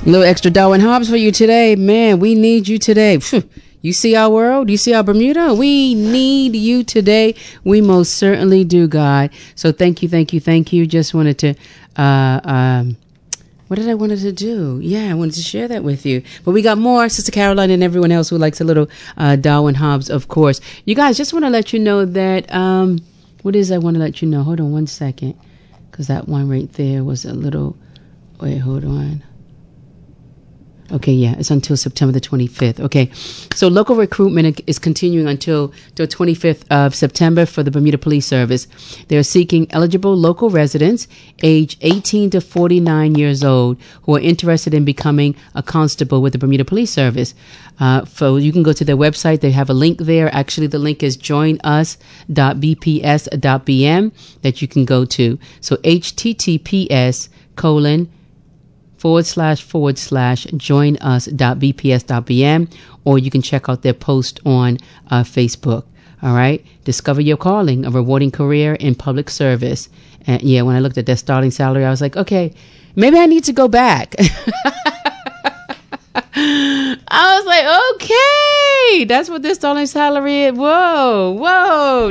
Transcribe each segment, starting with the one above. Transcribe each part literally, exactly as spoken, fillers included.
A little extra Darwin Hobbs for you today. Man, we need you today. You see our world? You see our Bermuda? We need you today. We most certainly do, God. So thank you, thank you, thank you. Just wanted to, uh, um, what did I wanted to do? Yeah, I wanted to share that with you. But we got more. Sister Caroline and everyone else who likes a little uh, Darwin Hobbs, of course. You guys, just want to let you know that, um, what is I want to let you know? Hold on one second. Because that one right there was a little, wait, hold on. Okay, yeah, it's until September the twenty-fifth. Okay, so local recruitment is continuing until the twenty-fifth of September for the Bermuda Police Service. They're seeking eligible local residents age eighteen to forty-nine years old who are interested in becoming a constable with the Bermuda Police Service. Uh, so you can go to their website. They have a link there. Actually, the link is join us dot b p s dot b m that you can go to. So H T T P S colon forward slash forward slash join us dot b p s dot b m, or you can check out their post on uh, Facebook. All right. Discover your calling, a rewarding career in public service. And yeah, when I looked at their starting salary, I was like, okay, maybe I need to go back. I was like, okay, that's what their starting salary is. Whoa, whoa.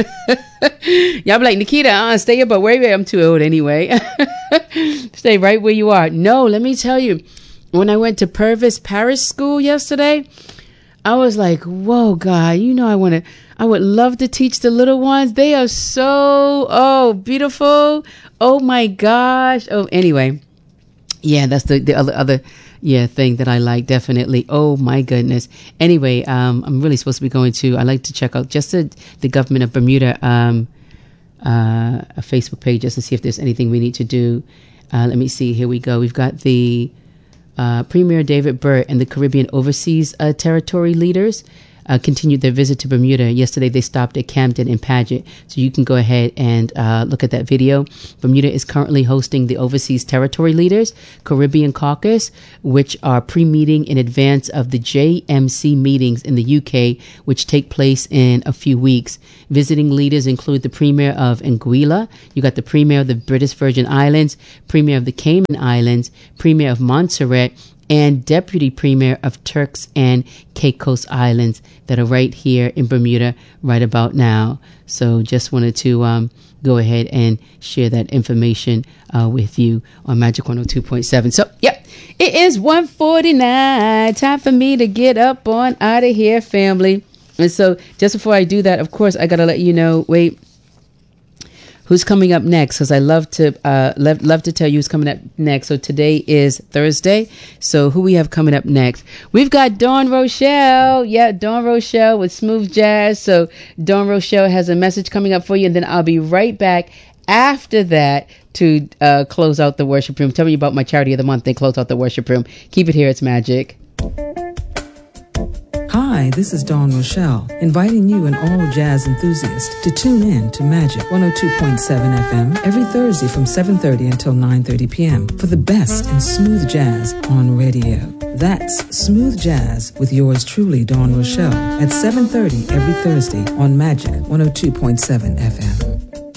Y'all be like, Nikita, uh, stay up, but wait, wait, I'm too old anyway. Stay right where you are. No, let me tell you, when I went to Purvis Parish School yesterday, I was like, whoa, God, you know, I want to, I would love to teach the little ones. They are so, oh, beautiful. Oh my gosh. Oh, anyway. Yeah, that's the, the other, other, yeah, thing that I like, definitely. Oh my goodness. Anyway, um, I'm really supposed to be going to, I like to check out just the, the government of Bermuda, um, uh, a Facebook page just to see if there's anything we need to do. Uh, let me see. Here we go. We've got the, uh, Premier David Burt and the Caribbean Overseas uh, Territory leaders Uh, continued their visit to Bermuda. Yesterday, they stopped at Camden and Paget. So you can go ahead and uh, look at that video. Bermuda is currently hosting the Overseas Territory Leaders Caribbean Caucus, which are pre-meeting in advance of the J M C meetings in the U K, which take place in a few weeks. Visiting leaders include the Premier of Anguilla. You got the Premier of the British Virgin Islands, Premier of the Cayman Islands, Premier of Montserrat, and Deputy Premier of Turks and Caicos Islands that are right here in Bermuda right about now. So just wanted to um, go ahead and share that information uh, with you on Magic one oh two point seven. So, yep, it is one forty-nine. Time for me to get up on out of here, family. And so just before I do that, of course, I got to let you know, wait, who's coming up next? Because I love to uh, love, love to tell you who's coming up next. So today is Thursday. So who we have coming up next? We've got Dawn Rochelle. Yeah, Dawn Rochelle with Smooth Jazz. So Dawn Rochelle has a message coming up for you. And then I'll be right back after that to uh, close out the worship room. Tell me about my charity of the month. Then close out the worship room. Keep it here. It's magic. Hi, this is Dawn Rochelle, inviting you and all jazz enthusiasts to tune in to Magic one oh two point seven F M every Thursday from seven thirty until nine thirty p.m. for the best in smooth jazz on radio. That's Smooth Jazz with yours truly, Dawn Rochelle, at seven thirty every Thursday on Magic one oh two point seven F M.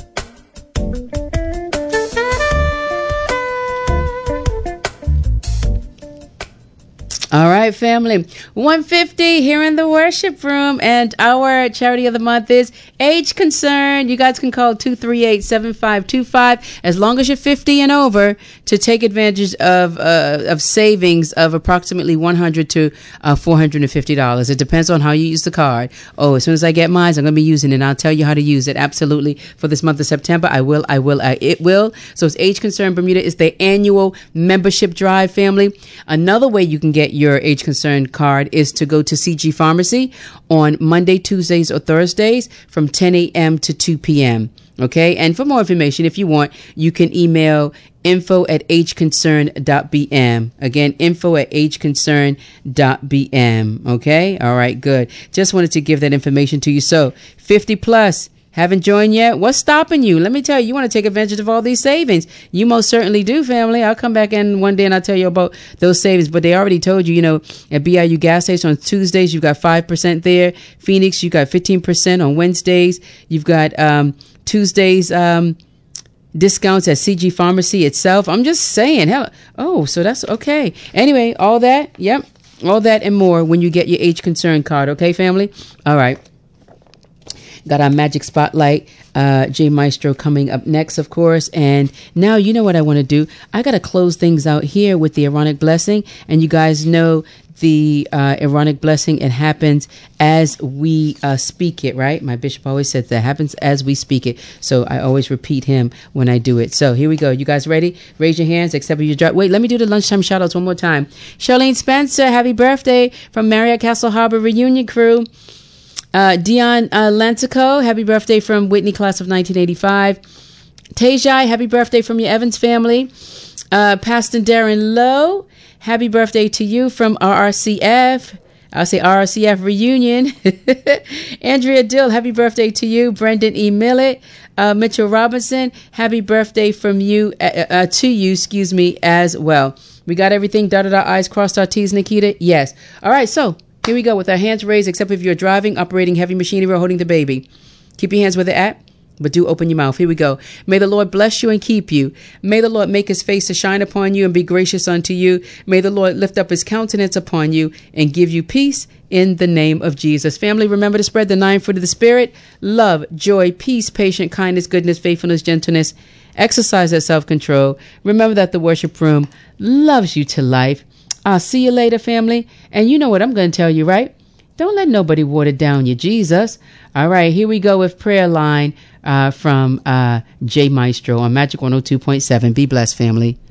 All right, family. one fifty here in the worship room, and our charity of the month is Age Concern. You guys can call two three eight, seven five two five as long as you're fifty and over to take advantage of uh, of savings of approximately one hundred to four hundred fifty dollars. It depends on how you use the card. Oh, as soon as I get mine, I'm going to be using it. And I'll tell you how to use it. Absolutely. For this month of September, I will, I will, I, it will. So it's Age Concern Bermuda. It's their annual membership drive, family. Another way you can get your your Age Concern card is to go to C G Pharmacy on Monday, Tuesdays, or Thursdays from ten a.m. to two p.m. Okay. And for more information, if you want, you can email info at ageconcern dot b m. Again, info at ageconcern dot b m. Okay. All right. Good. Just wanted to give that information to you. So fifty plus. Haven't joined yet? What's stopping you? Let me tell you, you want to take advantage of all these savings. You most certainly do, family. I'll come back in one day and I'll tell you about those savings. But they already told you, you know, at B I U gas station on Tuesdays, you've got five percent there. Phoenix, you got fifteen percent on Wednesdays. You've got um, Tuesdays. Um, discounts at C G Pharmacy itself. I'm just saying. Hell, oh, so that's okay. Anyway, all that, yep, all that and more when you get your age concern card. Okay, family? All right. Got our Magic Spotlight, uh, J Maestro coming up next, of course. And now you know what I want to do. I got to close things out here with the Aaronic Blessing. And you guys know the uh, Aaronic Blessing, it happens as we uh, speak it, right? My bishop always said that happens as we speak it. So I always repeat him when I do it. So here we go. You guys ready? Raise your hands, except if you drop. Wait, let me do the lunchtime shout outs one more time. Charlene Spencer, happy birthday from Marriott Castle Harbor Reunion Crew. Uh, Dion uh, Lantico, happy birthday from Whitney, class of nineteen eighty-five. Tajai, happy birthday from your Evans family. Uh, Pastor Darren Lowe, happy birthday to you from R R C F. I'll say R R C F Reunion. Andrea Dill, happy birthday to you. Brendan E. Millett, uh, Mitchell Robinson, happy birthday from you uh, uh, to you, excuse me, as well. We got everything dotted our I's, crossed our T's, Nikita? Yes. All right, so here we go with our hands raised, except if you're driving, operating heavy machinery, or holding the baby. Keep your hands where they're at, but do open your mouth. Here we go. May the Lord bless you and keep you. May the Lord make his face to shine upon you and be gracious unto you. May the Lord lift up his countenance upon you and give you peace in the name of Jesus. Family, remember to spread the nine fruit of the Spirit: love, joy, peace, patience, kindness, goodness, faithfulness, gentleness. Exercise that self-control. Remember that the worship room loves you to life. I'll see you later, family. And you know what I'm going to tell you, right? Don't let nobody water down your Jesus. All right, here we go with Prayer Line uh, from uh, J Maestro on Magic one oh two point seven. Be blessed, family.